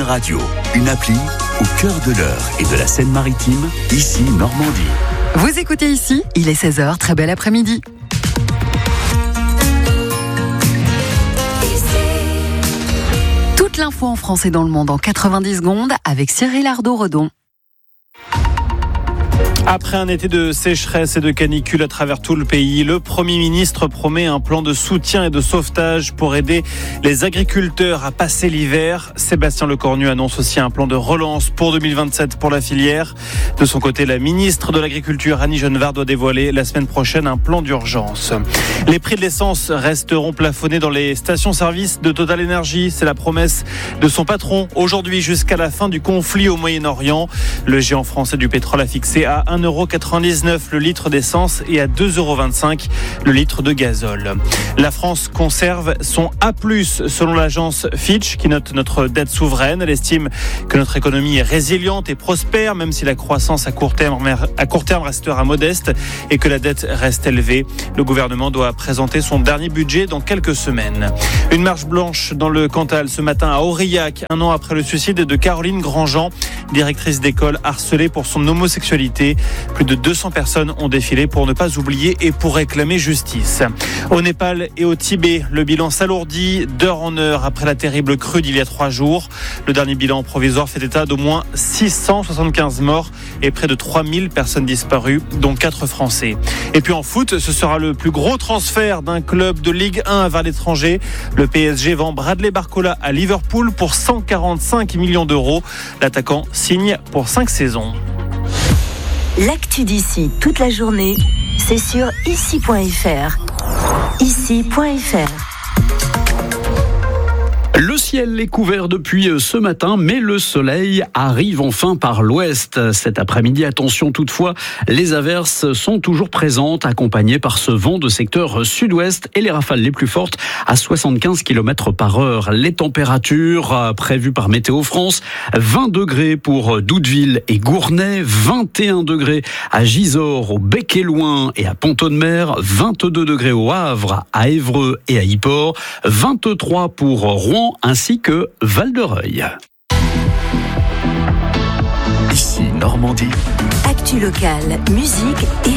Radio, une appli au cœur de l'Eure et de la Seine-Maritime, ici Normandie. Vous écoutez ici, il est 16h, très bel après-midi. Toute l'info en France et dans le monde en 90 secondes avec Cyril Ardo-Redon. Après un été de sécheresse et de canicule à travers tout le pays, le Premier ministre promet un plan de soutien et de sauvetage pour aider les agriculteurs à passer l'hiver. Sébastien Lecornu annonce aussi un plan de relance pour 2027 pour la filière. De son côté, la ministre de l'Agriculture, Annie Genevard, doit dévoiler la semaine prochaine un plan d'urgence. Les prix de l'essence resteront plafonnés dans les stations-service de Total Energy. C'est la promesse de son patron aujourd'hui jusqu'à la fin du conflit au Moyen-Orient. Le géant français du pétrole a fixé à 1,99€ le litre d'essence et à 2,25€ le litre de gazole. La France conserve son A+, selon l'agence Fitch, qui note notre dette souveraine. Elle estime que notre économie est résiliente et prospère, même si la croissance à court terme restera modeste et que la dette reste élevée. Le gouvernement doit présenter son dernier budget dans quelques semaines. Une marche blanche dans le Cantal ce matin à Aurillac, un an après le suicide de Caroline Grandjean, directrice d'école harcelée pour son homosexualité. Plus de 200 personnes ont défilé pour ne pas oublier et pour réclamer justice. Au Népal et au Tibet, le bilan s'alourdit d'heure en heure après la terrible crue d'il y a 3 jours. Le dernier bilan provisoire fait état d'au moins 675 morts et près de 3000 personnes disparues, dont 4 Français. Et puis en foot, ce sera le plus gros transfert d'un club de Ligue 1 vers l'étranger. Le PSG vend Bradley Barcola à Liverpool pour 145 millions d'euros. L'attaquant signe pour 5 saisons. L'actu d'ici toute la journée, c'est sur ici.fr. Ici.fr. Le ciel est couvert depuis ce matin, mais le soleil arrive enfin par l'ouest. Cet après-midi, attention toutefois, les averses sont toujours présentes, accompagnées par ce vent de secteur sud-ouest et les rafales les plus fortes à 75 km/h. Les températures prévues par Météo France, 20 degrés pour Doudeville et Gournay, 21 degrés à Gisors, au Bec-et-Loing et à Pont-de-Mer, 22 degrés au Havre, à Évreux et à Yport, 23 pour Rouen, ainsi que Val-de-Reuil. Ici Normandie. Actu locale, musique et